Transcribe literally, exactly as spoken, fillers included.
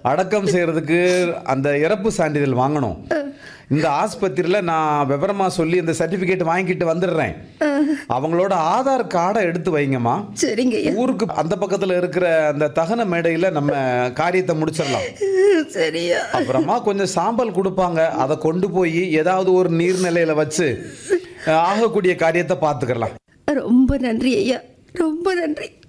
அடக்கம் செய்யறதுக்கு அந்த இறப்பு சான்றிதழ் வாங்கணும். இந்த ஆஸ்பத்திரியில் நான் விவரமா சொல்லி இந்த சர்டிபிகேட் வாங்கிட்டு வந்துடுறேன். அவங்களோட ஆதார் கார்டை எடுத்து வைங்கம்மா. சரிங்க. ஊருக்கு அந்த பக்கத்தில் இருக்கிற அந்த தகன மேடையில் நம்ம காரியத்தை முடிச்சிடலாம். சரியா. அப்புறமா கொஞ்சம் சாம்பல் கொடுப்பாங்க, அதை கொண்டு போய் ஏதாவது ஒரு நீர்நிலையில வச்சு ஆகக்கூடிய காரியத்தை பார்த்துக்கலாம். ரொம்ப நன்றி ஐயா, ரொம்ப நன்றி.